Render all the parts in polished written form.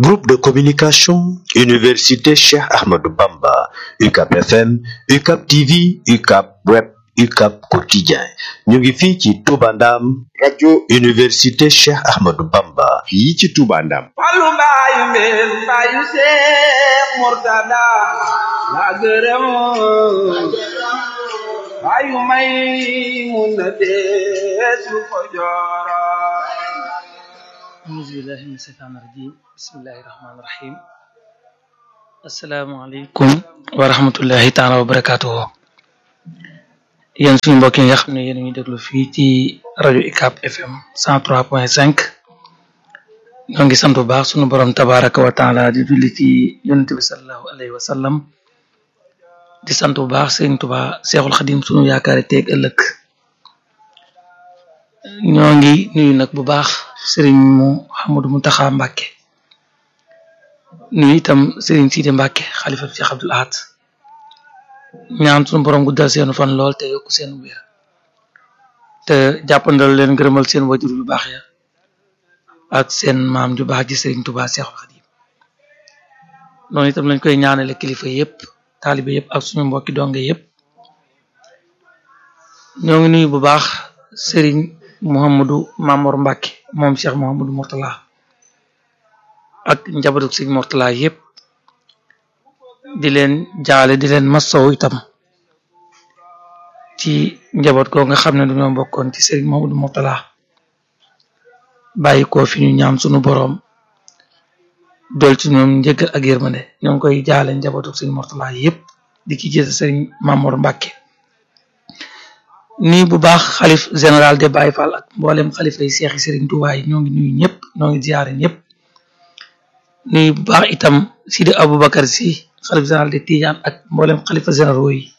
Groupe de communication, Université Cheikh Ahmadou Bamba, UCAP FM, UCAP TV, UCAP Web, UCAP Quotidien. ñu ngi fii ci Touba Ndam, rajo Université Cheikh Ahmadou Bamba, fii ci Touba Ndam. Fallu mbaayu mbeen mbaayu Seex Murtada la gërëm mbaayu may mun na deesu ko jooro. أعوذ بالله من الشيطان الرجيم بسم الله الرحمن الرحيم السلام عليكم ورحمة الله تعالى وبركاته yéen suñu mbokk yi nga xam ne yéen a ngi déglu fii ci rajo UCAP FM 103.5 ñoo ngi sant bu baax suñu borom tabaraka wa taala di julli ci yonent bi sallallahu alayhi wa sallam di sant bu baax Sëriñ Tuubaa Seexul Xadim suñu yaakaari teeg ëllëg ñoo ngi nuyu nag bu baax Sëriñ Mouhamadou Mountakha Mbacké nuyu itam Sëriñ Sidi Mbacké xalifa Cheikh Abdoul Ahad ñaan suñu borom guddal seenu fan lool te yokk seen wér te jàppandal leen gërëmal seen wajur yu baax ya ak seen maam ju baax ji Sëriñ Tuubaa Seexul Xadim noonu itam lañ koy ñaanale kilifa yépp taalibe yépp ak suñu mbokki donge yépp ñoo ngi nuyu bu baax Sëriñ Mouhamadou Mamor Mbacké moom Cheikh Mouhamadou Mourtala ak njabootu Sëriñ Mourtala yépp di leen jaale di leen masow itam ci njaboot ko nga xam ne dañoo bokkoon ci Sëriñ Mouhamadou Mourtala bàyyi ko fi ñu ñaan sunu boroom dool ci ñoom njëggal ak yërmande ñoo ngi koy jaale njabootu Sëriñ Mourtala yépp di ki jël Sëriñ Mamor Mbacké nii bu baax xalif général de Baye Fall ak mboolem xalifa yi seexi Sëriñ Tuubaa yi ñoo ngi nuyu ñëpp ñoo ngi ziyaare ñëpp nuyu bu baax itam Sidi Aboubacar Sy xalif général de Tidiane ak mboolem xalifa généraux yi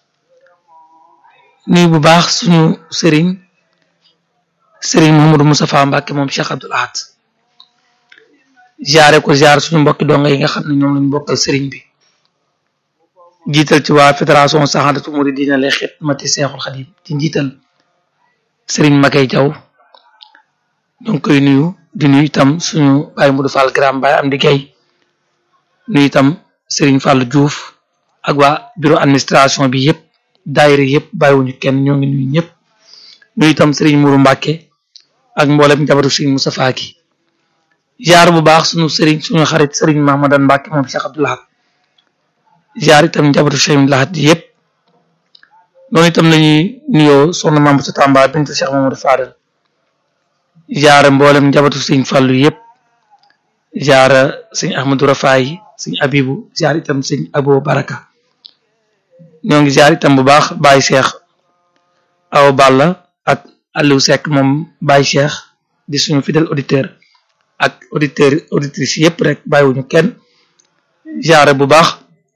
nuyu bu baax suñu sëriñ Mouhamadou Moustapha Mbacké moom Cheikh Abdoul Ahad ziyaare ko ziyaare suñu mbokki donga yi nga xam ne ñoom lañu bokkal sëriñ bi jiital ci waa fédération Saxaadatu Muridina li xidmati Seexul Xadim ci njiital Sëriñ Makay Jaw ñu ngi koy nuyu di nuyu itam suñu Baye Modou Fall Gram Baye Amdi Gay nuyu itam Sëriñ Fall Diouf ak waa bureau administration bi yëpp daayira yëpp bàyyiwuñu kenn ñoo ngi nuyu ñëpp nuyu itam Sëriñ Mourou Mbacké ak mboolem njabootu Sëriñ Moustapha gi ziar bu baax suñu sëriñ suñu xarit Sëriñ Mahamadan Mbacké moom Cheikh Abdoul Ahad ziar itam njabootu Cheikh Abdoul Ahad yëpp noonu itam lañuy nuyoo soxna Maam sa Tamba bintu Cheikh Mamadou Fadal ziar mboolem njabootu Sëriñ Fallu yëpp ziar Sëriñ Ahmadou Rafaay Sëriñ Abibu ziar itam Sëriñ Abo Baraka ñoo ngi ziar itam bu baax Baye Cheikh Awa Balla ak Aliou Seck moom Baye Cheikh di suñu fidèle auditeur ak auditrice yëpp rek bàyyiwuñu kenn ziar bu baax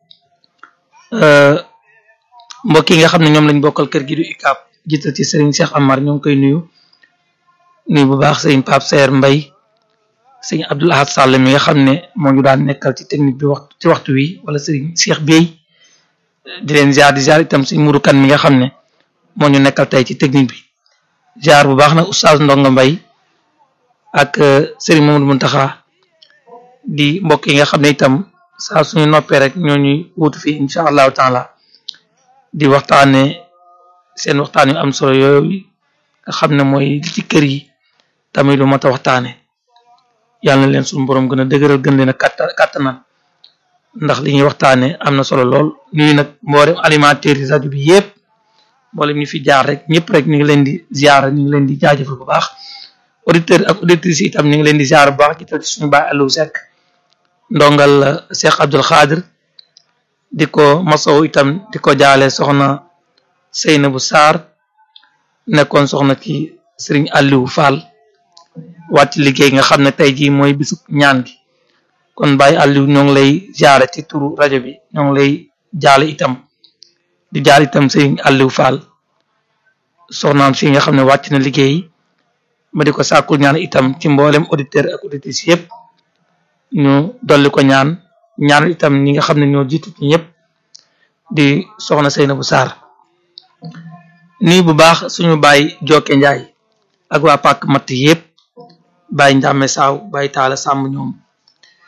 mbokk yi nga xam ne ñoom lañ bokkal kër gi du UCAP jiital ci Serigne Cheikh Amar ñoo ngi koy nuyu bu baax Serigne Pape Seer Mbay Serigne Abdoul Ahad Sall mi nga xam ne moo ñu daan nekkal ci technique bi ci waxtu wi wala Serigne Cheikh Bey di leen ziar di ziar itam Serigne Mourou Kane mi nga xam ne moo ñu nekkal tey ci technique bi ziar bu baax nag Oustaz Ndonga Mbay ak Serigne Mamadou Mountakha di mbokk yi nga xam ne itam saa suñu noppee rek ñoo ñuy wutu fii incha allahu taala di waxtaane seen waxtaan yu am solo yooyu nga xam ne mooy ci kër yi tamit lu mat a waxtaane yàlla na leen suñu borom gën a dëgëral gën leen a kàttanal ndax li ñuy waxtaane am na solo lool nuyu nag mboolem animateur yi rajo bi yëpp mboolem ñu fi jaar rek ñëpp rek ñu ngi leen di ziar ñu ngi leen di jaajëfal bu baax auditeur ak auditrice yi itam ñu ngi leen di ziar bu baax ci ci suñu baay Aliou Seck ndongal Cheikh Abdoul Khadir di ko masow itam di ko jaale soxna Seynabou Sarr nekkoon soxna ci Serigne Aliou Fall wàcc liggéey nga xam ne tey jii mooy bisu ñaan gi kon Baye Aliou ñoo ngi lay jaare ci turu rajo bi ñoo ngi lay jaale itam di jaar itam Serigne Aliou Fall soxnaam si nga xam ne wàcc na liggéey ma di ko sàkkul ñaan itam ci mboolem auditeur ak auditrice yëpp ñu dolli ko ñaan itam ñi nga xam ne ñoo jiitu ci ñëpp di soxna Seynabou Sarr nii bu baax suñu Baye Jokke Njaay ak waa pàkk matt yëpp Baye Njàmme Saaw Baye Taala Sàmm ñoom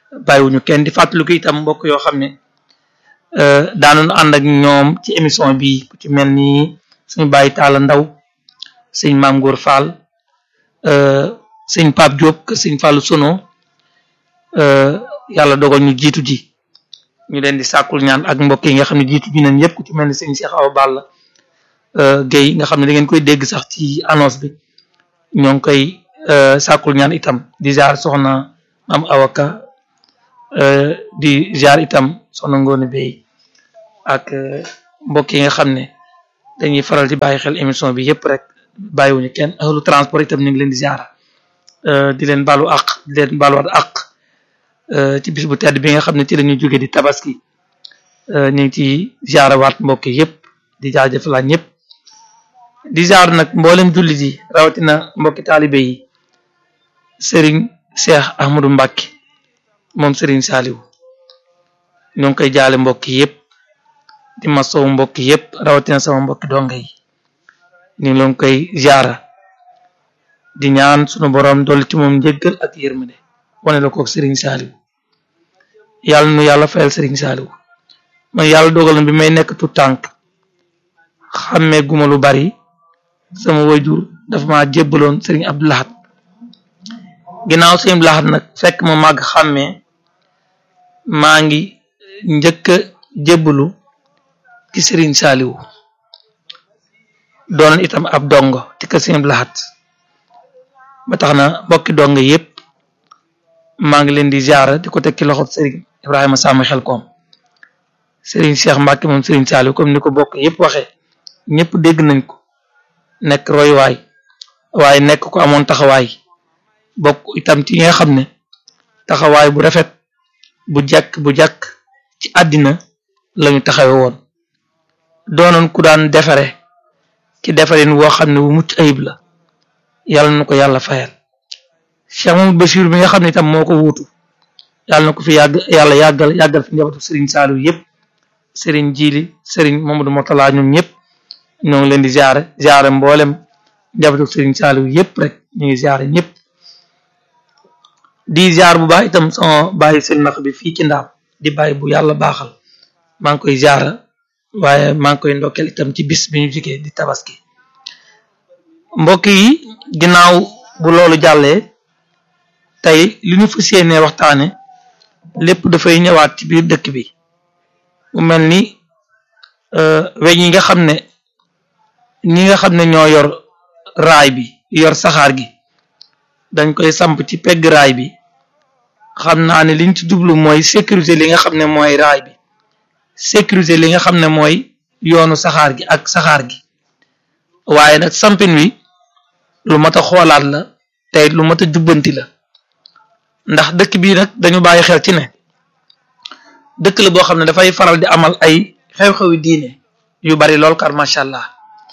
bàyyiwuñu kenn di fàttaliku itam mbokk yoo xam ne daanoon ànd ak ñoom ci émission bi ku ci mel ni suñu bàyyi Taala Ndaw sëñ Maam Góor Fall sëñ Pape Diop que sëñ Fallu Sono yàlla dogal ñu jiitu ji ñu leen di sàkkul ñaan ak mbokk yi nga xam ne jiitu ji nañ yëpp ku ci mel ni sëñ Cheikh Awa Balla Guèye nga xam ne da ngeen koy dégg sax ci annonce bi ñoo ngi koy sàkkul ñaan itam di jaar soxna Maam Awaka di jaar itam soxna Ngoone Bey ak mbokk yi nga xam ne dañuy faral di bàyyi xel émission bi yëpp rek bàyyiwuñu kenn ahlu transport itam ñu ngi leen di ziara di leen balu àq di leen baluwaat àq ci bis bu tedd bi nga xam ne ci la ñuy jóge di tabaski ñu ngi ci ziarawaat mbokk yëpp di jaajëfalaat ñëpp di ziar nag mboolem jullit yi rawatina mbokki taalibe yi Serigne Cheikh Ahmadou Mbacké moom Serigne Saliou ñoo ngi koy jaale mbokk yëpp di masow mbokk yëpp rawatina sama mbokki donga yi ñu ngi koy ziara di ñaan sunu borom dolli ci moom njëggal ak yërmande wane la ko Serigne Saliou yàlla nu yàlla fayal Serigne Saliou man yàlla dogal na bi may nekk tout tànk xàmmee guma lu bari sama wayjur dafa ma jébbaloon Serigne Abdou Lahad ginnaaw Serigne Abdou Lahad nag fekk ma màgg xàmmee maa ngi njëkk a jébbalu ci Serigne Saliou doon itam ab dongo ci kër Serigne Abdou Lahad ba tax na mbokki dongo yëpp maa ngi leen di ziara di ko teg ci loxob Serigne Ibrahima Samb Xelkom Serigne Cheikh Mbacké moom Serigne Saliou comme ni ko bokk yëpp waxee ñëpp dégg nañ ko nekk royuwaay waaye nekk ko amoon taxawaay bokk itam ci nga xam ne taxawaay bu rafet bu jàkk ci àddina lañu taxawe woon doonoon ku daan defare ci defarin woo xam ne wu mucc ayib la yàlla na ko yàlla fayal Cheikh Mamadou Bachir bi nga xam ne itam moo ko wuutu yàlla na ko fi yàlla yàggal fi njabootu Serigne Saliou yëpp Serigne Jili Serigne Mamadou Motala ñoom ñëpp ñoo ngi leen di ziare mboolem njabootu Serigne Saliou yëpp rek ñu ngi ziare ñëpp di ziar bu baax itam sama bàyyi seen nax bi fii ci ndaam di bàyyi bu yàlla baaxal maa ngi koy ziara waaye maa ngi koy ndokkeel itam ci bis bi ñu jigee di tabaski mbokk yi ginnaaw bu loolu jàllee tey li ñu fas yéenee waxtaane lépp dafay ñëwaat ci biir dëkk bi mu mel ni weñ yi nga xam ne ñi nga xam ne ñoo yor raay bi yor saxaar gi dañ koy samp ci pegg raay bi xam naa ne liñ ci jublu mooy sécuriser li nga xam ne mooy raay bi sécuriser li nga xam ne mooy yoonu saxaar gi ak saxaar gi waaye nag sampin wi lu mat a xoolaat la tey lu mat a jubbanti la ndax dëkk bii nag dañu bàyyi xel ci ne dëkk la boo xam ne dafay faral di amal ay xew-xewi diine yu bari lool kar macha allah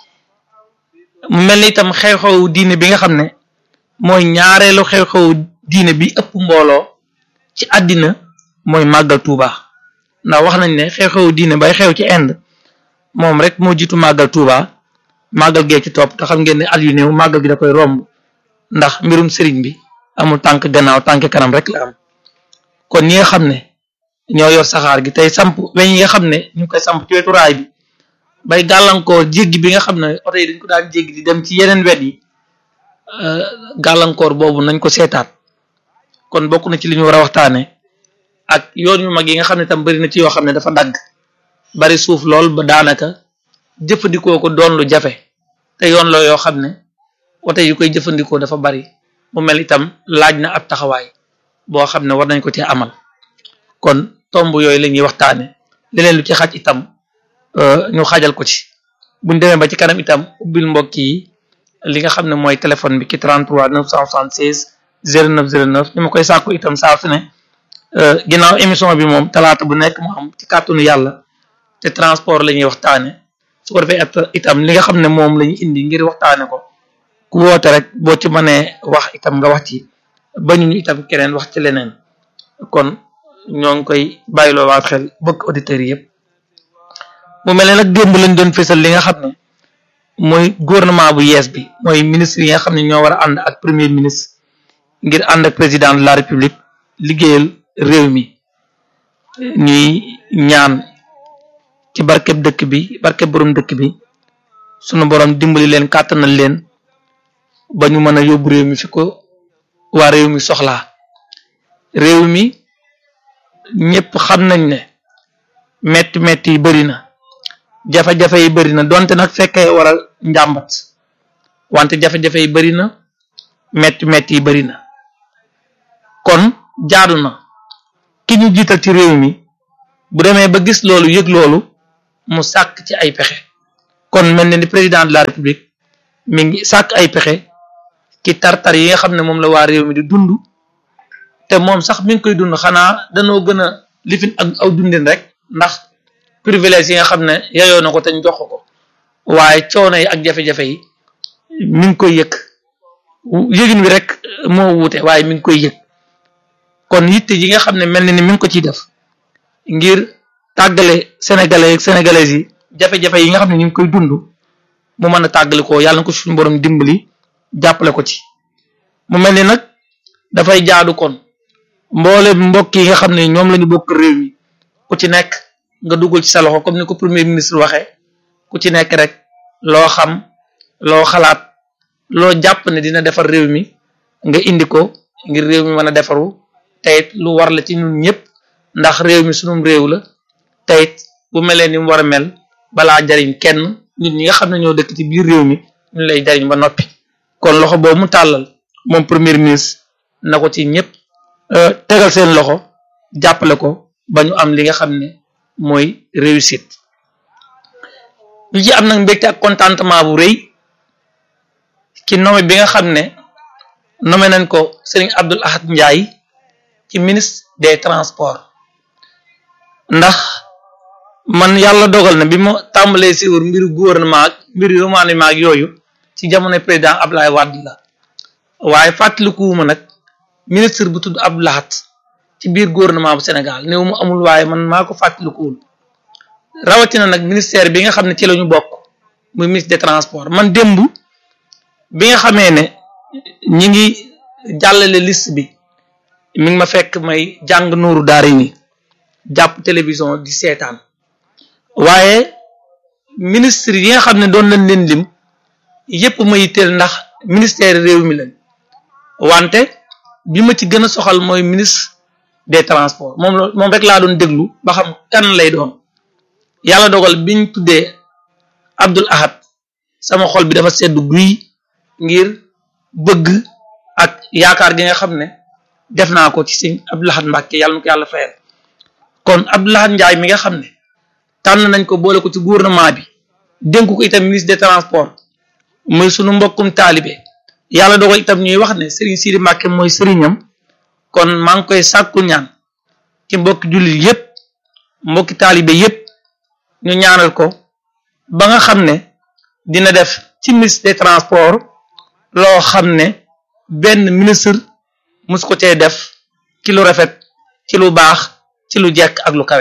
mu mel ni itam xew-xewu diine bi nga xam ne mooy ñaareelu xew-xewu diine bi ëpp mbooloo ci àddina mooy màggal Touba ndax wax nañ ne xew-xewu diine bay xew ci Inde moom rek moo jiitu màggal Touba màggal gee ci topp te xam ngeen ne at yu néew màggal gi da koy romb ndax mbirum sëriñ bi amul tànk gannaaw tànk kanam rek la am kon ñi nga xam ne ñoo yor saxaar gi tey samp weñ yi nga xam ne ñu koy samp ci wetu raay bi bay gàllankoor jéggi bi nga xam ne oto yi dañ ko daan jéggi di dem ci yeneen wet yi gàllankoor boobu nañ ko seetaat kon bokk na ci li ñu war a waxtaane ak yoon yu mag yi nga xam ne tam bari na ci yoo xam ne dafa dagg bari suuf lool ba daanaka jëfandikoo ko doon lu jafe te yoon la yoo xam ne oto yu koy jëfandikoo dafa bari mu mel itam laaj na ab taxawaay boo xam ne war nañ ko ci amal kon tomb yooyu la ñuy waxtaane leneen lu ci xaj itam ñu xajal ko ci buñ demee ba ci kanam itam ubbil mbokk yi li nga xam ne mooy téléphone bi ki 33 976 0909 ni ma koy sàkku itam saa su ne ginnaaw émission bi moom talaata bu nekk mu am ci kàttanu yàlla te transport la ñuy waxtaane su ko defee itam li nga xam ne moom la ñu indi ngir waxtaane ko ku woote rek boo ci mënee wax itam nga wax ci bañuñu itam keneen wax ci leneen kon ñoo ngi koy bàyyiloo waat xel bëgg auditeurs yi yëpp mu mel ne nag démb lañ doon fésal li nga xam ne mooy gouvernement bu yees bi mooy ministre yi nga xam ne ñoo war a ànd ak premier ministre ngir ànd ak président de la république liggéeyal réew mi ñuy ñaan ci barkeb dëkk bi barkeb borom dëkk bi sunu borom dimbali leen kàttanal leen ba ñu mën a yóbbu réew mi fi ko waa réew mi soxlaa réew mi ñëpp xam nañ ne metti metti yi bari na jafe-jafe yi bari na donte nag fekkee waral njàmbat wante jafe-jafe yi bari na metti metti yi bari na kon jaadu na ki ñu jiital ci réew mi bu demee ba gis loolu yëg loolu mu sàkk ci ay pexe kon mel na ni président de la république mi ngi sàkk ay pexe ki tartar yi nga xam ne moom la waa réew mi di dund te moom sax mi ngi koy dund xanaa danoo gën a lifin ak aw dundin rek ndax privilège yi nga xam ne yayoo na ko te ñu jox ko waaye coono yi ak jafe-jafe yi mi ngi koy yëg yëgin wi rek moo wuute waaye mi ngi koy yëg kon yitte yi nga xam ne mel na ni mi ngi ko ciy def ngir tàggale sénégalais ak sénégalaises yi jafe-jafe yi nga xam ne ñu ngi koy dund mu mën a tàggale ko yàlla na ko suñu borom dimbali jàppale ko ci mu mel ni nag dafay jaadu kon mboole mbokk yi nga xam ne ñoom la ñu bokk réew mi ku ci nekk nga dugal ci sa loxo comme ni ko premier ministre waxee ku ci nekk rek loo xam loo xalaat loo jàpp ne dina defar réew mi nga indi ko ngir réew mi mën a defaru teyit lu war la ci ñun ñëpp ndax réew mi sunum réew la teyit bu melee ni mu war a mel balaa jariñ kenn nit ñi nga xam ne ñoo dëkk ci biir réew mi ñu lay jariñ ba noppi kon loxo boobu mu tàllal moom premier ministre na ko ci ñëpp tegal seen loxo jàppale ko ba ñu am li nga xam ne mooy réussite ñu ci am nag mbégte ak contentement bu rëy ci nommé bi nga xam ne nommé nañ ko Serigne Abdoul Ahad Ndiaye ci ministre des transports ndax man yàlla dogal na bi ma tàmbalee si wër mbiru gouvernement ak mbiru remaniement ak yooyu ci jamono président Abdoulaye Wade la waaye fàttalikuwuma nag ministre bu tudd Abdoul Ahad ci biir gouvernement bu Sénégal néew mu amul waaye man maa ko fàttalikuwul rawatina nag ministère bi nga xam ne ci la ñu bokk muy ministre des transports man démb bi nga xamee ne ñi ngi jàllale liste bi mi ngi ma fekk may jàng nuuru daara ni jàpp télévision di seetaan waaye ministre yi nga xam ne doon lañ leen lim yépp ma yitteel ndax ministère réew mi lañ wante bi ma ci gën a soxal mooy ministre des transports moom rek laa doon déglu ba xam kan lay doon yàlla dogal biñ tuddee Abdoul Ahad sama xol bi dafa seddu guy ngir bëgg ak yaakaar gi nga xam ne def naa ko ci sëñ Abdoul Ahad Mbacké yàlla na ko yàlla fayal kon Abdoul Ahad Ndiaye mi nga xam ne tànn nañ ko boole ko ci gouvernement bi dénk ko itam ministre des transports muy sunu mbokkum taalibe yàlla dogal itam ñuy wax ne Serigne Sidi Mbacké mooy sëriñam kon maa ngi koy sàkku ñaan ci mbokki jullit yépp mbokki taalibe yépp ñu ñaanal ko ba nga xam ne dina def ci ministre des transports loo xam ne benn ministre mus ko cee def ci lu rafet ci lu baax ci lu jekk ak lu kawe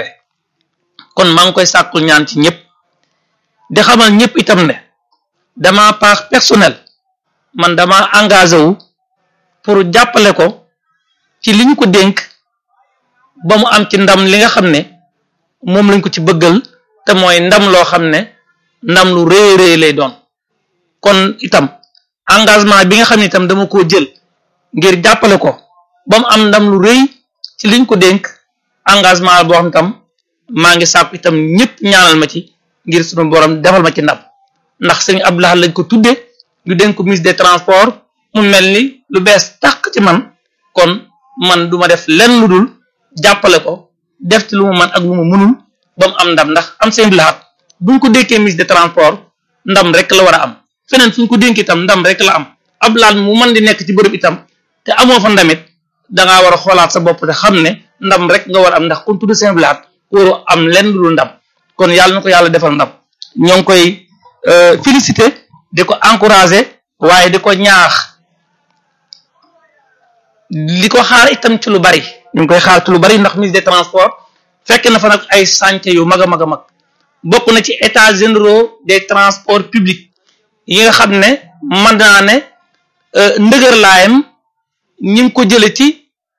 kon maa ngi koy sàkku ñaan ci ñëpp di xamal ñëpp itam ne dama part personnel man dama engagé wu pour jàppale ko ci li ñu ko dénk ba mu am ci ndam li nga xam ne moom lañ ko ci bëggal te mooy ndam loo xam ne ndam lu rëy rëy lay doon kon itam engagement bi nga xam ne itam dama koo jël ngir jàppale ko ba mu am ndam lu rëy ci liñ ko dénk engagement boo xam itam maa ngi sàkku itam ñëpp ñaanal ma ci ngir sunu borom defal ma ci ndam ndax sëñ Abdoul Ahad lañ ko tudde ñu dénk ko ministre des transports mu mel ni lu bees tàq ci man kon man duma def lenn lu dul jàppale ko def ci lu mu man ak lu mu mënul ba mu am ndam ndax am sëñ Abdoul Ahad buñ ko dénkee ministre des transports ndam rek la war a am feneen fuñ ko dénk itam ndam rek la am Abdoul Ahad mu mën di nekk ci bërëb itam te amoo fa ndamit dangaa war a xoolaat sa bopp te xam ne ndam rek nga war a am ndax kon tudd sëñ Abdoul Ahad waroo am lenn lu dul ndam kon yàlla na ko yàlla defal ndam ñoo ngi koy féliciter di ko encourager waaye di ko ñaax li ko xaar itam ci lu bari ñu ngi koy xaar ci lu bari ndax ministre des transports fekk na fa nag ay chantier yu mag a mag a mag bokk na ci états généraux des transports publics yi nga xam ne mën naa ne ndëgër laayam ñi ngi ko jële ci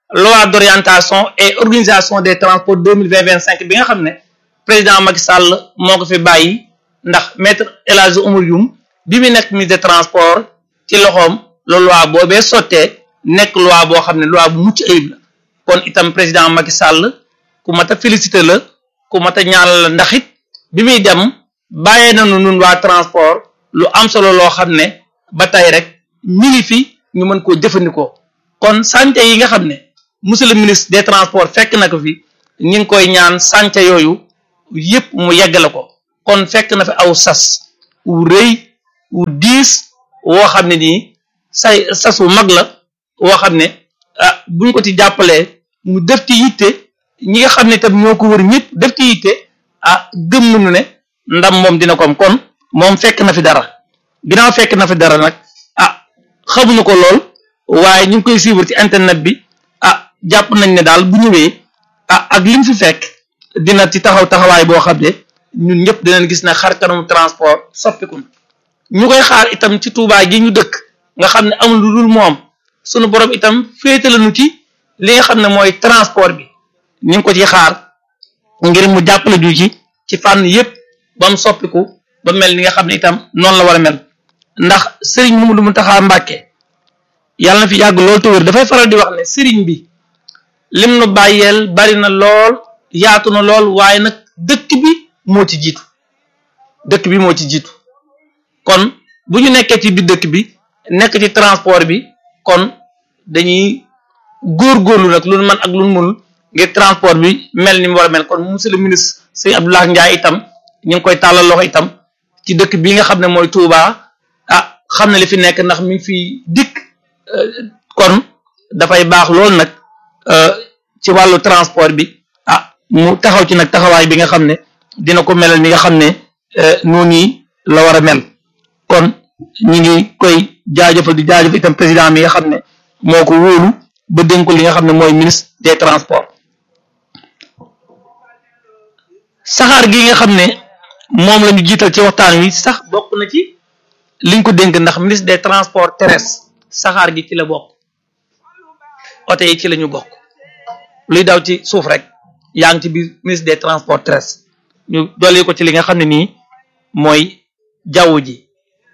loi d'orientation et organisation des transports 2020-25 bi nga xam ne président Macky Sall moo ko fi bàyyi ndax maître El Hadji Oumar Youm bi mu nekk ministre des transports ci loxoom la loi boobee sottee nekk loi boo xam ne loi bu mucc ayib la kon itam président Macky Sall ku mat a féliciter la ku mat a ñaanal la ndax it bi muy dem bàyyee nañu nun waa transport lu am solo loo xam ne ba tey rek mi ngi fi ñu mën koo jëfandikoo kon chantier yi nga xam ne monsieur le ministre des transports fekk na ko fi ñu ngi koy ñaan chantier yooyu yépp mu yeggale ko kon fekk na fi aw sas wu rëy wu diis woo xam ne nii sas wu mag la woo xam ne buñ ko ci jàppalee mu def ci yitte ñi nga xam ne tam ñoo ko wër ñëpp def ci yitte gëm nañu ne ndam moom dina ko am kon moom fekk na fi dara ginnaaw fekk na fi dara nag xamuñu ko lool waaye ñu ngi koy suivre ci internet bi jàpp nañ ne daal bu ñëwee ak lim fi fekk dina ci taxawaay boo xam ne ñun ñëpp dinañ gis ne xar kanamu transport soppiku ñu koy xaar itam ci Touba gi ñu dëkk nga xam ne amul lu dul moom sunu borom itam féetale nu ci li nga xam ne mooy transport bi ñu ngi ko ci xaar ngir mu jàppale ju ci fànn yëpp ba mu soppiku ba mel ni nga xam ne itam noonu la war a mel ndax Serigne Mamadou Mountakha Mbacké yàlla na fi yàgg lool te wér dafay faral di wax ne Serigne bi lim nu bàyyeel bari na lool yaatu na lool waaye nag dëkk bi moo ci jiitu dëkk bi moo ci jiitu kon bu ñu nekkee ci biir dëkk bi nekk ci transport bi kon dañuy góorgóorlu nag lu man ak lu mënul ngir transport bi mel ni mu war a mel kon monsieur le ministre Sëñ Abdoulaye Ndiaye itam ñu ngi koy tàllal loxo itam ci dëkk bi nga xam ne mooy Touba xam ne li fi nekk ndax mi ngi fi dikk kon dafay baax lool nag ci wàllu transport bi mu taxaw ci nag taxawaay bi nga xam ne dina ko melal ni nga xam ne noonu la war a mel kon ñi ngi koy jaajëfal di jaajëfal itam président mi nga xam ne moo ko wóolu ba dénk li nga xam ne mooy ministre des transports saxaar gi nga xam ne moom la ñu jiital ci waxtaan wi sax bokk na ci liñ ko dénk ndax ministre des transports terrestres saxaar gi ci la bokk oto yi ci la ñu bokk luy daw ci suuf rek yaa ngi ci biir ministre des transports terrestres ñu dolli ko ci li nga xam ne nii mooy jaww ji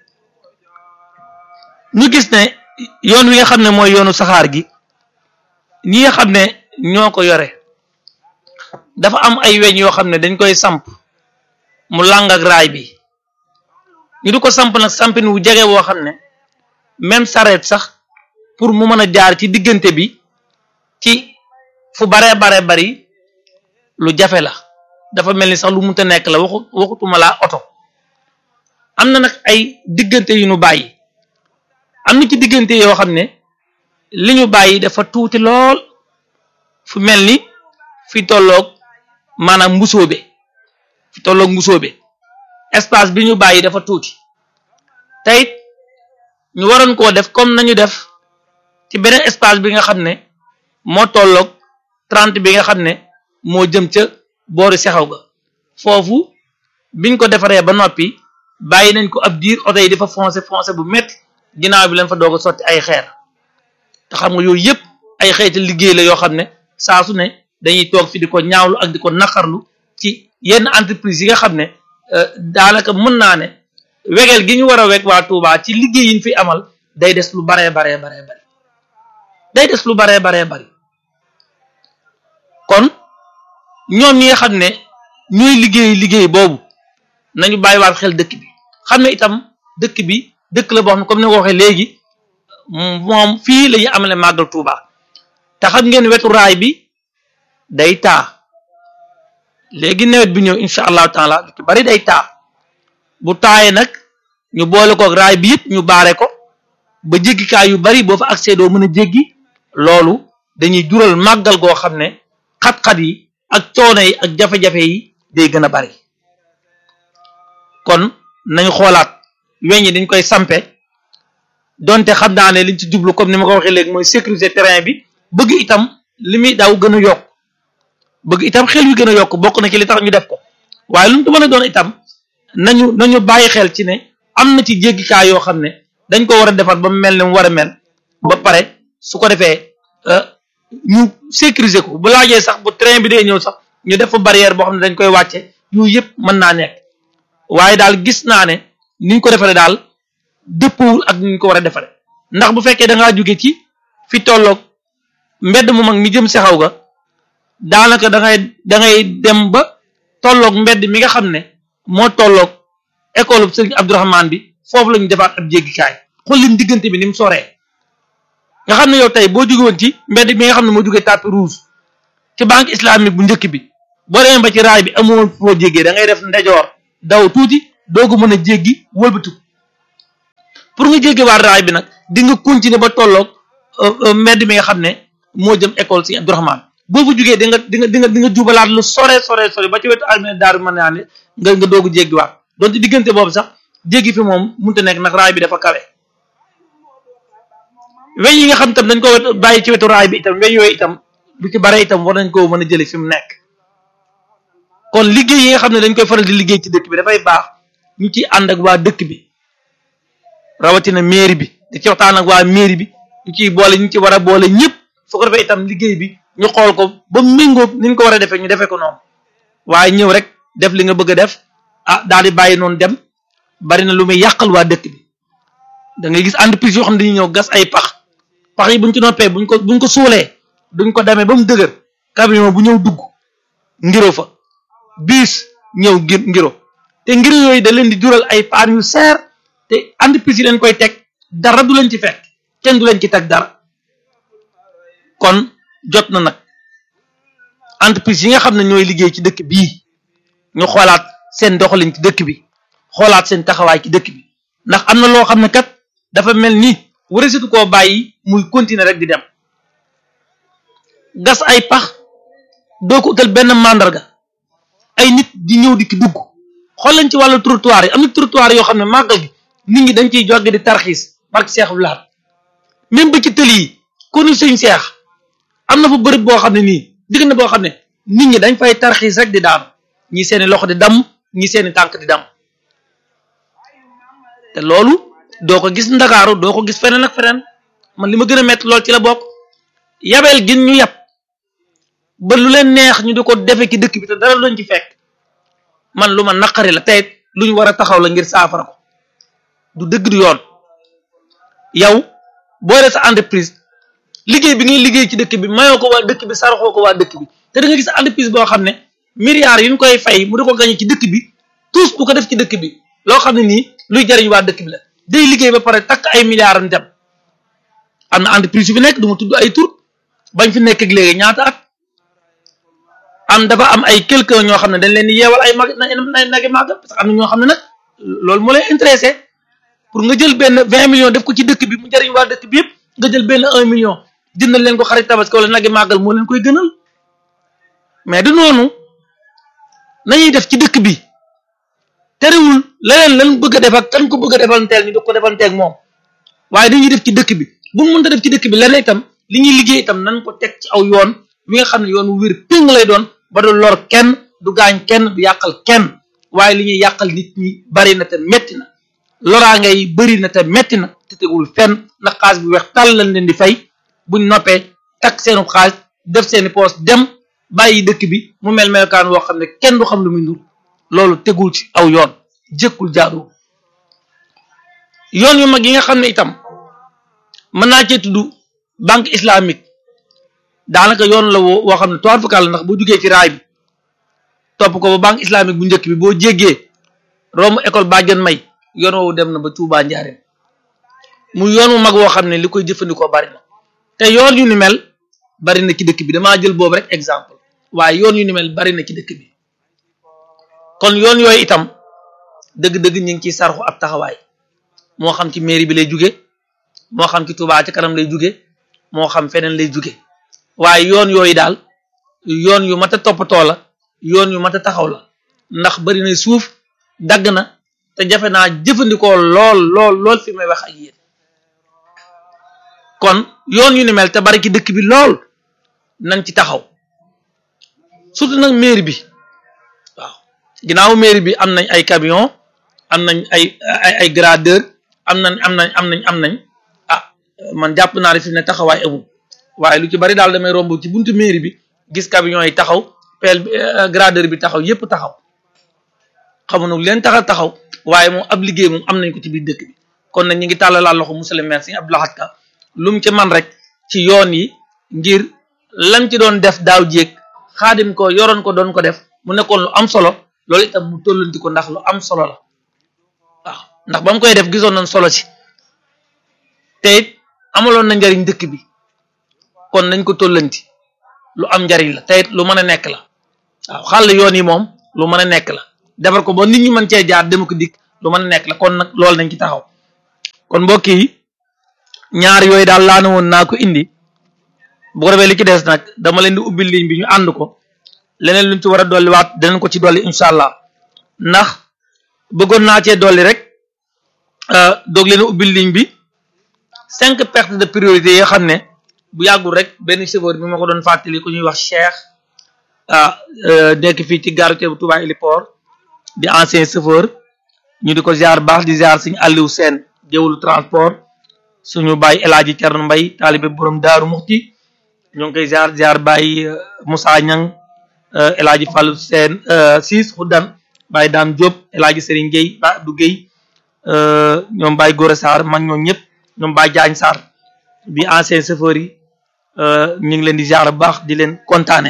ñu gis ne yoon wi nga xam ne mooy yoonu saxaar gi ñi nga xam ne ñoo ko yore dafa am ay weñ yoo xam ne dañ koy samp mu làng ak raay bi ñu di ko samp nag sampin wu jege woo xam ne même sareet sax pour mu mën a jaar ci diggante bi ci fu baree bari lu jafe la dafa mel ni sax lu munta nekk la waxutuma laa oto am na nag ay diggante yu ñu bàyyi am na ci diggante yoo xam ne li ñu bàyyi dafa tuuti lool fu mel ni fi tolloog maanaam mbusoobe espace bi ñu bàyyi dafa tuuti teyit ñu waroon koo def comme nañu def ci beneen espace bi nga xam ne moo tolloog 30 bi nga xam ne moo jëm ca boori sexaw ga foofu biñ ko defaree ba noppi bàyyi nañ ko ab diir oto yi dafa foncé bu métti ginnaaw bi leen fa doog a sotti ay xeer te xam nga yooyu yëpp ay xeeti liggéey la yoo xam ne saa su ne dañuy toog fi di ko ñaawlu ak di ko naqarlu ci yenn entreprise yi nga xam ne daanaka mën naa ne wegeel gi ñu war a weg waa Touba ci liggéey yi ñu fi amal day des lu baree bari day des lu baree bari kon ñoom ñi nga xam ne ñooy liggéey boobu nañu bàyyiwaat xel dëkk bi xam ne itam dëkk bi dëkk la boo xam ne comme ni nga ko waxee léegi moom fii la ñuy amale màggal Touba te xam ngeen wetu raay bi day taa léegi nawet bi ñëw incha allahu taala lu ci bari day taa bu taayee nag ñu boole ko raay bi yëpp ñu baare ko ba jéggikaay yu bari boo fa accès doo mën a jéggi loolu dañuy jural màggal goo xam ne xat-xat yi ak coono yi ak jafe-jafe yi day gën a bari kon nañu xoolaat weñ yi dañ koy sampe donte xam naa ne liñ ci jublu comme ni ma ko waxee léegi mooy sécurité terrain bi bëgg itam li muy daw gën a yokk bëgg itam xel wi gën a yokk bokk na ci li tax ñu def ko waaye lu mu mën a doon itam nañu bàyyi xel ci ne am na ci jéggikaay yoo xam ne dañ ko war a defar ba mu mel ne mu war a mel ba pare su ko defee ñu sécuriser ko bu laajee sax bu train bi dee ñëw sax ñu def fa barrière boo xam ne dañ koy wàcce yooyu yëpp mën naa nekk waaye daal gis naa ne niñ ko defaree daal dëppawul ak niñ ko war a defaree ndax bu fekkee da ngaa jóge ci fi tolloog mbedd mu mag mi jëm sexaw ga daanaka da ngay dem ba tolloog mbedd mi nga xam ne moo tolloog école Serigne Abdourahmane bi foofu la ñu defaat ab jéggikaay xool leen diggante bi ni mu soree nga xam ne yow tey boo jóge woon ci mbedd mi nga xam ne moo jógee tapis rouge ci banque islamique bu njëkk bi boo demee ba ci raay bi amoon foo jéggee da ngay def ndejoor daw tuuti doogu mën a jéggi wëlbatu pour nga jéggi waat raay bi nag di nga continuer ba tolloog mbedd mi nga xam ne moo jëm école Serigne Abdourahmane boo fa jugee di nga jubalaat lu sore ba ci wetu armée daaru mën naa ne nga doogu jéggiwaat donte diggante boobu sax jéggi fi moom mënut a nekk nag raay bi dafa kawe. weñ yi nga xam itam dañ ko bàyyi ci wetu raay bi itam weñ yooyu itam lu ci bare itam war nañ koo mën a jëlee fi mu nekk kon liggéey yi nga xam ne dañ koy faral di liggéey ci dëkk bi dafay baax ñu ciy ànd ak waa dëkk bi rawatina mairie bi di ci waxtaan ak waa mairie bi ñu ciy boole ñu ci war a boole ñëpp su ko defee itam liggéey bi ñu xool ko ba méngóog ni ñu ko war a defee ñu defee ko noonu waaye ñëw rek def li nga bëgg a def daal di bàyyi noonu dem bari na lu muy yàqal waa dëkk bi da ngay gis entreprise yoo xam ne dañuy ñëw gas ay pax yi buñ ci noppee buñ ko suulee duñ ko demee ba mu dëgër camion bu ñëw dugg ngiro fa bis ñëw ngiro te ngiro yooyu da leen di jural ay paan yu seer te entreprise yi leen koy teg dara du leen ci fekk kenn du leen ci teg dara kon jot na nag entreprise yi nga xam ne ñooy liggéey ci dëkk bii ñu xoolaat seen doxalin ci dëkk bi xoolaat seen taxawaay ci dëkk bi ndax am na loo xam ne kat dafa mel ni warasitu koo bàyyi muy continuer rek di dem gas ay pax doo ko utal benn mandarga ay nit di ñëw di ki dugg xool lañ ci wàllu trottoir yi am na trottoir yoo xam ne màggal gi nit ñi dañ ciy jogge di tarxiis barke Seexu Laat même ba ci tëli yi konu sëñ Seex am na fa bërëb boo xam ne nii digg na boo xam ne nit ñi dañ fay tarxiis rek di daanu ñi seeni loxo di damm ñi seeni tànk di damm te loolu doo ko gis Ndakaaru doo ko gis feneen ak feneen man li ma gën a metti lool ci la bokk yabeel gin ñu yab ba lu leen neex ñu di ko defe ci dëkk bi te dara luñ ci fekk man lu ma naqari la tey lu ñu war a taxaw la ngir saafara ko du dëgg du yoon yow boo dee sa entreprise liggéey bi ngay liggéey ci dëkk bi mayoo ko waa dëkk bi saraxoo ko waa dëkk bi te da nga gis entreprise boo xam ne milliards yu ñu koy fay mu di ko gañe ci dëkk bi tous bu ko def ci dëkk bi loo xam ne nii luy jariñ waa dëkk bi la day liggéey ba pare takk ay milliards am dem am na entreprise yu fi nekk du ma tudd ay tur bañ fi nekk ak léegi ñaata at dafa am ay quelqu'un ñoo xam ne dañ leen di yeewal ay nagi màggal parce que am na ñoo xam ne nag loolu moo lay intéressé pour nga jël benn 20 millions def ko ci dëkk bi mu jariñ waa dëkk bi yëpp nga jël benn 1 million jëndal leen ko xarit tabaski wala nagi màggal moo leen koy gënal mais du noonu nañuy def ci dëkk bi terewul leneen lan bëgg a def ak kan ko bëgg a defanteel ñu di ko defanteeg moom waaye dañuy def ci dëkk bi bu mu mënta def ci dëkk bi leneen itam li ñuy liggéey itam nan ko teg ci aw yoon wi nga xam ne yoon wu wér péng lay doon ba du lor kenn du gaañ kenn du yàqal kenn waaye li ñuy yàqal nit ñi bari na te metti na loraange yi bari na te metti na te tegul fenn na xaalis bu weex tàll lañ leen di fay buñ noppee takk seenu xaalis def seeni poos dem bàyyi dëkk bi mu mel melokaan woo xam ne kenn du xam lu muy nur loolu tegul ci aw yoon jëkkul jaaru yoon yu mag yi nga xam ne itam mën naa cee tudd banque islamique daanaka yoon la woo xam ne toile focale la ndax boo jugee ci raay bi topp ko ba banque islamique bu njëkk bi boo jéggee romb école Badiane May yoon woowu dem na ba Touba Njaareem mu yoon wu mag woo xam ne li koy jëfandikoo bari na te yoon yu ni mel bari na ci dëkk bi damaa jël boobu rek exemple waaye yoon yu ni mel bari na ci dëkk bi kon yoon yooyu itam dëgg-dëgg ñu ngi ciy sarxu ab taxawaay moo xam ci mairie bi lay jóge moo xam ci Touba ci kanam lay jóge moo xam feneen lay jóge waaye yoon yooyu daal yoon yu mat a toppatoo la yoon yu mat a taxaw la ndax bari na suuf dagg na te jafe naa jëfandikoo lool fi may wax ak yéen kon yoon yu ni mel te bari ci dëkk bi lool nañ ci taxaw surtout nag mairie bi waaw ginnaaw mairie bi am nañ ay camion am nañ ay gradeur am nañ man jàpp naa ne fi ne taxawaay amul waaye lu ci bari daal damay romb ci buntu mairie bi gis camion yi taxaw pelle gradeur bi taxaw yépp taxaw xamuñu leen taxaw waaye moom ab liggéey moom am nañ ko ci biir dëkk bi kon nag ñu ngi tàllalaat loxo monsieur le maire Serigne Abdou Lahad Ka lu mu ci man rek ci yoon yi ngir lam ci doon def daaw jéeg xaadim ko yoroon ko doon ko def mu nekkoon lu am solo loolu itam mu tollanti ko ndax lu am solo la waaw ndax ba mu koy def gisoon nañ solo ci te it amaloon na njariñ dëkk bi kon nañ ko tollanti lu am njariñ la te it lu mën a nekk la waaw xàll yoon yi moom lu mën a nekk la defar ko ba nit ñi mën cee jaar dem ko dikk lu mën a nekk la kon nag loolu nañ ci taxaw kon mbokk yi ñaar yooyu daal laa ne woon naa ko indi bu ko defee li ci des nag dama leen di ubbil ligne bi ñu ànd ko leneen luñ ci war a dolli waat danañ ko ci dolli incha allah ndax bëggoon naa cee dolli rek doog leen a ubbil ligne bi 5 pertes de priorité yoo xam ne bu yàggul rek benn chauffeur bi ma ko doon fàttali ku ñuy wax Cheikh nekk fii ci gare routière bu Touba Héliport di ancien chauffeur ñu di ko ziar baax di ziar suñu Aliou Sène jëwlu transport suñu bàyyi El Hadji Thierno Mbaye taalibe borom Daaru Muxti ñoo ngi koy ziar bàyyi Moussa Niang El Hadji Fallou Sène Ciss Xuddan bàyyi Dame Diop El Hadji Serigne Gueye ba Abdou Gueye ñoom bàyyi Gora Sarr mag ñoom ñëpp ñoom bàyyi Diagne Sarr di ancien chauffeur yi ñu ngi leen di ziar bu baax di leen kontaane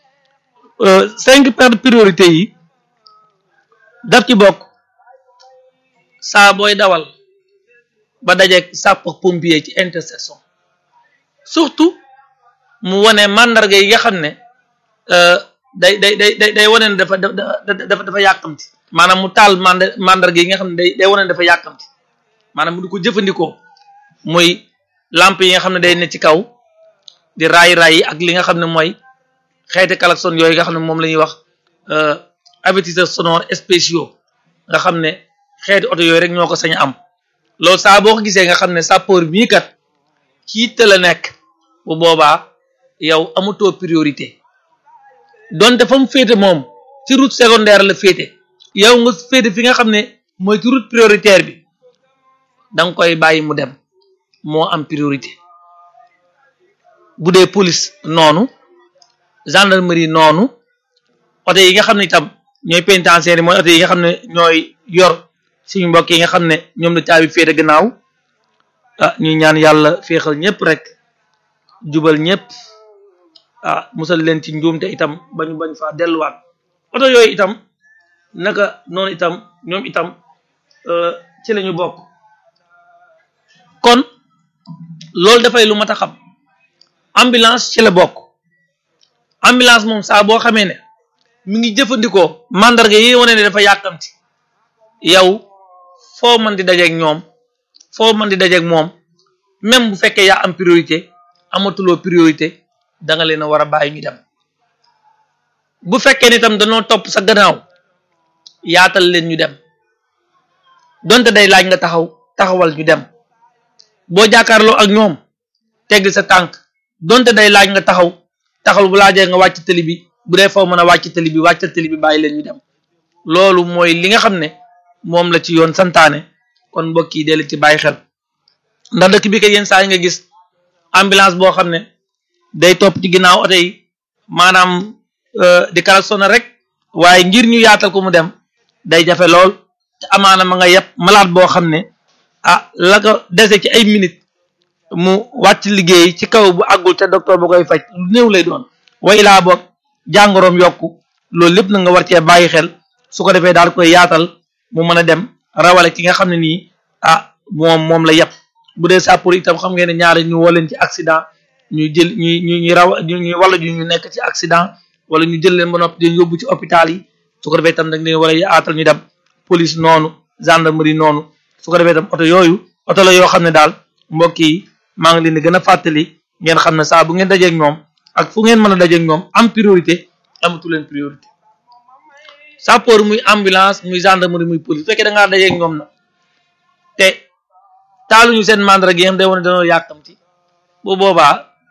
5 pertes priorité yi daf ci bokk saa booy dawal ba dajeeg sapeur pompier ci intersection surtout mu wane mandarga yi nga xam ne day wane ne dafa yàkkamti maanaam mu taal mandarga yi nga xam ne day wane ne dafa yàkkamti maanaam mu di ko jëfandikoo muy lampe yi nga xam ne day ne ci kaw di raay yi ak li nga xam ne mooy xeeti klaxon yooyu nga xam ne moom la ñuy wax avertisseurs sonores spéciaux nga xam ne xeeti oto yooyu rek ñoo ko sañ am loolu saa boo ko gisee nga xam ne sapeur bii kat ci te la nekk bu boobaa yow amatoo priorité donte fa mu féete moom ci route secondaire la féete yow nga féete fi nga xam ne mooy ci route prioritaire bi da nga koy bàyyi mu dem moo am priorité bu dee police noonu gendarmerie noonu oto yi nga xam ne itam ñooy pénitentiaire mooy oto yi nga xam ne ñooy yor suñu mbokk yi nga xam ne ñoom la caabi féete gannaaw ñuy ñaan yàlla féexal ñëpp rek jubal ñëpp musal leen ci njuumte itam bañ faa delluwaat oto yooyu itam naka noonu itam ñoom itam ci lañu bokk kon loolu dafay lu mat a xam ambulance ci la bokk ambulance moom saa boo xamee ne mi ngi jëfandikoo mandarga yi wane ne dafa yàkkamti yow foo mën di dajeeg ñoom foo mën di dajeeg moom même bu fekkee yaa am priorité amatuloo priorité da nga leen a war a bàyyi ñu dem bu fekkee ni itam dañoo topp sa gannaaw yaatal leen ñu dem donte day laaj nga taxawal ñu dem boo jàkkaarloo ak ñoom tegg sa tànk donte day laaj nga taxawal bu laajee nga wàcc tëli bi bu dee foo mën a wàcc tëli bi wàccal tëli bi bàyyi leen ñu dem loolu mooy li nga xam ne moom la ci yoon santaane kon mbokk yi dee la ci bàyyi xel ndax dëkk bi kat yenn saa yi nga gis ambulance boo xam ne day topp ci ginnaaw oto yi maanaam di klaxonner rek waaye ngir ñu yaatal ko mu dem day jafe lool te amaana ma nga yeb malade boo xam ne la ko dese ci ay minutes mu wàcc liggéey ci kaw bu àggul te docteur ba koy faj lu néew lay doon way laa boog jàngoroom yokku loolu lépp na nga war cee bàyyi xel su ko defee daal koy yaatal mu mën a dem rawale ki nga xam ne nii moom la yeb bu dee sapeur itam xam ngeen ne ñaari ñu woo leen ci accident ñu jël ñuy wala ñu nekk ci accident wala ñu jël leen ba noppi di yóbbu ci hôpital yi su ko defee itam nag leen war a yaatal ñu dem police noonu gendarmerie noonu su ko defee itam oto yooyu oto la yoo xam ne daal mbokk yi maa ngi leen di gën a fàttali ngeen xam ne saa bu ngeen dajeeg ñoom ak fu ngeen mën a dajeeg ñoom am priorité amatu leen priorité sapeur muy ambulance muy gendarmerie muy police bu fekkee da ngaa dajeeg ñoom nag te taaluñu seen mandarga yi day wane dañoo yàkkamti bu boobaa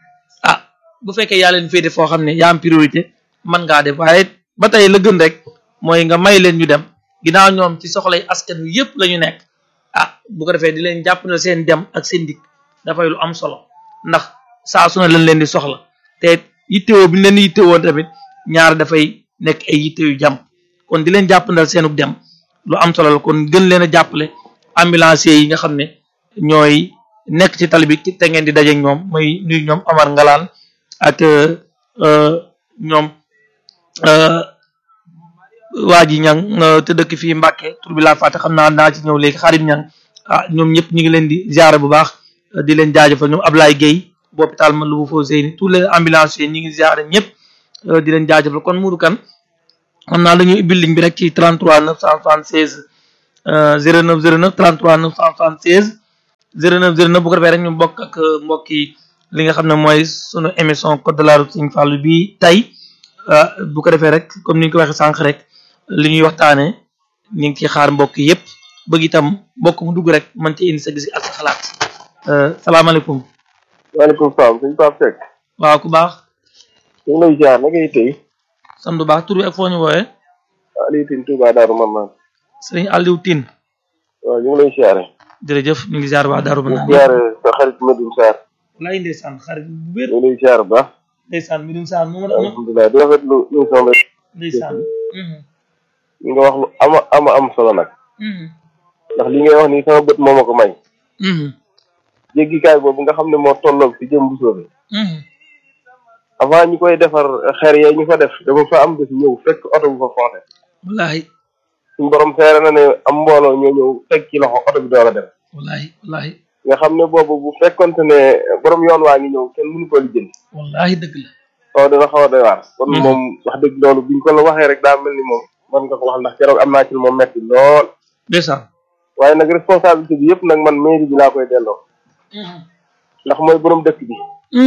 bu fekkee yaa leen féete foo xam ne yaa am priorité mën ngaa def waaye ba tey la gën rek mooy nga may leen ñu dem ginnaaw ñoom ci soxlay askan wi yëpp la ñu nekk bu ko defee di leen jàpp na seen dem ak seen dikk dafay lu am solo ndax saa su ne lañ leen di soxla te yittewoo bi ñu leen di yittewoo tamit ñaar dafay nekk ay yitte yu jàmm kon di leen jàppandal seenug dem lu am solo la kon gën leen a jàppale ambulanciers yi nga xam ne ñooy nekk ci tali bi te ngeen di dajeeg ñoom mooy nuyu ñoom Amar Ngalaan ak ñoom waa ji ñang te dëkk fii Mbàkke tur bi laa fàtte xam naa ci ñëw léegi xarit ñang ñoom ñëpp ñu ngi leen di ziare bu baax di leen jaajëfal ñoom Ablaye Gueye bu hôpital Matlaboul Fawzeyni tous les ambulanciers ñi ngi ziare ñëpp di leen jaajëfal kon Modou Kane xam naa dañuy ubbi ligne bi rek ci 33 976 09 09 33 976 09 09 bu ko defee rek ñu bokk ak mbokk yi li nga xam ne mooy sunu émission code de la route Serigne Fallou bi tey bu ko defee rek comme ni ñu ko waxee sànq rek li ñuy waxtaanee ñu ngi ciy xaar mbokk yëpp bëgg itam mbokk mu dugg rek mën ci indi sa gis ak sa xalaat salaamaaleykum. waaleykum salaam sëñ Pape Seck. waaw ku baax. ñu ngi lay ziar naka tey. sant bu baax tur bi ak foo ñu wooyee. Aliou Tine Touba Darou Manane. sëriñ Aliou Tine. waaw ñu ngi lay ziare. jërëjëf ñu ngi ziar waa Darou Manane. ñu ngi ziare sa xarit Medoune Sarr. walaay ndeysaan xarit bu wér. ñu ngi lay ziar bu baax. ndeysaan Medoune Sarr moom la. alhamdulilah di rafetlu émission bi. ndeysaan. li nga wax lu am solo nag. ndax li ngay wax nii sama bët moo ma ko may. jéggikaay boobu nga xam ne moo tolloog fi jëm bu soobee. avant ñu koy defar xeer ya ñu fa def dama fa am bés ñëw fekk oto bu fa foote. wallaahi. suñu borom seere na ne am mbooloo ñoo ñëw teg ci loxo oto bi door a dem. wallaahi. nga xam ne boobu bu fekkonte ne borom yoon waa ngi ñëw kenn mënu ko lijjanti. wallaahi dëgg la. waaw dina xaw a doy waar. kon moom wax dëgg loolu biñ ko la waxee rek daa mel ni moom man nga ko wax ndax keroog am naa ci moom metti lool. ndeysaan. waaye nag responsabilité bi yëpp nag man mairie bi laa koy delloo. ndax mooy borom dëkk bi.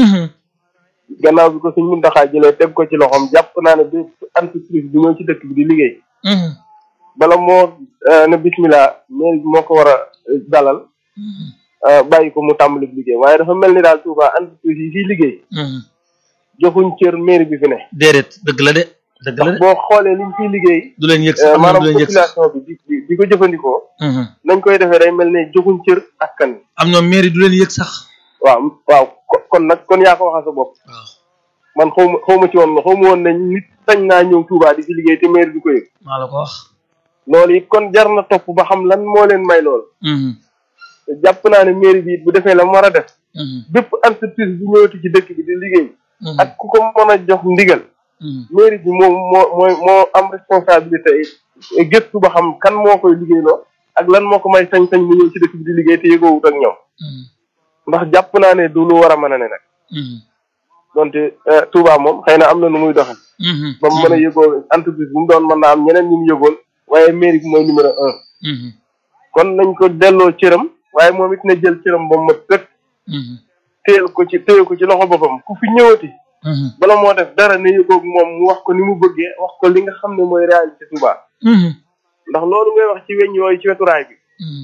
gannaaw bi ko suñ Muntaxa jëlee teg ko ci loxoom jàpp naa ne bépp entreprise bi ñëw ci dëkk bi di liggéey. bala moo ne bismillah mairie bi moo ko war a dalal. bàyyi ko mu tàmbali liggéey waaye dafa mel ni daal Touba entreprise yi fiy liggéey. joxuñ cër mairie bi fi ne. déedéet dëgg la de. dëgg la de boo xoolee liñ fiy liggéey. du leen yëg sax maanaam population bi di ko jëfandikoo. nañ koy defee day mel ne joxuñ cër askan wi. am ñoom mairie du leen yëg sax. waaw kon nag kon yaa ko waxal sa bopp. waaw man xaw ma ci woon ne nit sañ naa ñëw Touba di fi liggéey te mairie du ko yëg. maa la ko wax. loolu it kon jar na topp ba xam lan moo leen may lool. jàpp naa ne mairie bi bu defee la mu war a def. bépp entreprise bu ñëwati ci dëkk bi di liggéey. ak ku ko mën a jox ndigal. mairie bi moo am responsabilité gëstu ba xam kan moo koy liggéeyloo ak lan moo ko may sañ-sañ mu ñëw ci dëkk bi di liggéey te yëgoowut ak ñoom. ndax jàpp naa ne du lu war a mën a ne nag. donte Touba moom xëy na am na nu muy doxal. ba mu mën a yëgoo entreprise bu mu doon mën naa am ñeneen ñu mu yëgoon waaye mairie bi mooy numéro 1. kon nañ ko delloo cëram waaye moom it na jël cëram ba mu mat rek. téye ko ci loxo boppam ku fi ñëwati. bala moo def dara ne yëgoog moom mu wax ko ni mu bëggee wax ko li nga xam ne mooy réalité Touba. ndax loolu ngay wax ci weñ yooyu ci wetu raay bi.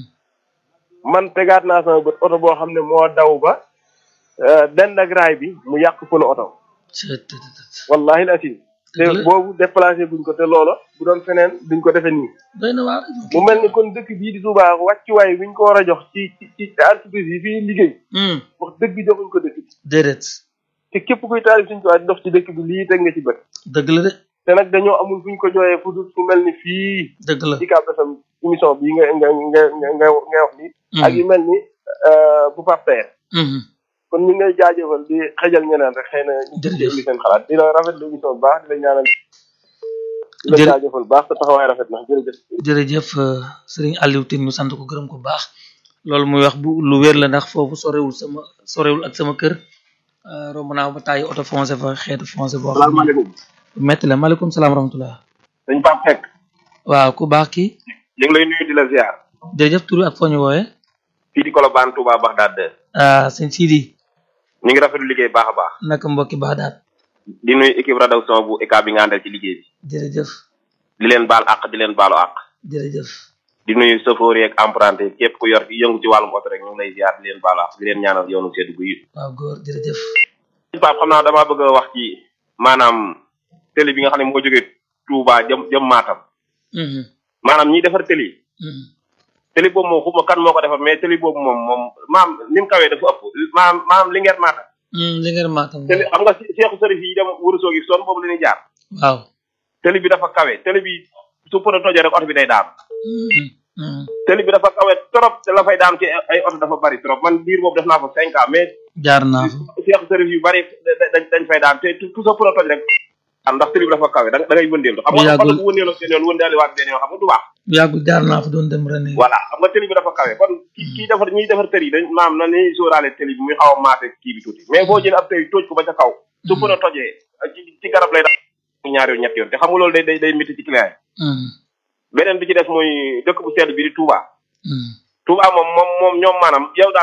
man tegaat naa sama bët oto boo xam ne moo daw ba dend ak raay bi mu yàq pono oto. wallahi la asin te boobu déplacé buñ ko te loola bu doon feneen duñ ko defee nii. mu mel ni kon dëkk bii di Touba wàccuwaay biñ ko war a jox ci entreprise yi fii liggéey. wax dëgg joxuñ ko dëkk bi. déedéet. te képp kuy taalib suñ ko di dox ci dëkk bi lii teg nga ci bët. dëgg la de. te nag dañoo amul fuñ ko jooyee fu dul fu mel ni fii. dëgg la ci Ucab FM émission bii nga wax ni. ak yu mel ni bu Pape kon ñu ngi lay jaajëfal di xëjal ñeneen rek xëy na ñu déglu seen xalaat di la rafetlu émission bu baax di la ñaanal. di la jaajëfal bu baax sa taxawaay rafet na jërëjëf. jërëjëf Serigne Aliou Tine ñu sant ko gërëm ko baax loolu muy wax bu lu wér la ndax foofu sorewul ak sama kër romb naa ba tàyyi oto foncé fa xeetu foncé boo xam ne salaamaaleykum. metti la maaleykum salaam rahmatullah. dañ Pape Seck. waaw ku baax kii. ñu ngi lay nuyu di la ziar. jërëjëf tur bi ak foo ñu wooyee. fii di Colobane Touba Bagdad. sëñ Sidi. ñu ngi rafetlu liggéey baax a baax. naka mbokki Bagdad. di nuyu équipe rédaction bu Ucab bi nga àndal ci liggéey bi. jërëjëf. di leen baal àq di leen baalu àq. jërëjëf. di nuyu chauffeur yeeg emprunté képp ku yor ci yëngu ci wàllum oto rek ñu ngi lay ziar di leen baalu àq di leen ñaanal yoonu seddu guy. waaw góor jërëjëf. Pape xam naa damaa bëgg a wax ci maanaam télé bi nga xam ne moo jógee Touba jëm Matam. maanaam ñiy defar télé yi. télé boobu moom xuma kan moo ko defar mais télé boobu moom maam ni mu kawee dafa ëpp maam li ngeen Matam. li ngeen maatam. télé xam nga seexu sërif yi dem wurusoo gi son boobu la ñuy jaar. waaw. télé bi dafa kawe télé bi su poto tojee rek oto bi day daanu. télé bi dafa kawe trop te la fay daanu ci ay oto dafa bari trop man biir boobu def naa fa 5 ans mais. jaar naa fa. seexu sërif yu bari dañ fay daan te tout sa poto toj rek. ndax télé bi dafa kawe da ngay wëndeelu. xam nga oto bu wëndeeloo seen yoon wëndeelu waat benn yoon xam nga du baax. yàggul jaar naa fa doon dem ren. voilà xam nga télé bi dafa kawe kon kii defar ñuy defar télé yi dañ maam na ni sóoraale télé bi muy xaw a maase kii bi tuuti mais boo jëlee ab télé tooj ko ba ca kaw su poto tojee ci garab lay def ñaari yoon ñetti yoon te xam nga loolu day métti ci client yi. beneen bi ci des muy dëkk bu sedd bi di Touba. Touba moom ñoom maanaam yow daal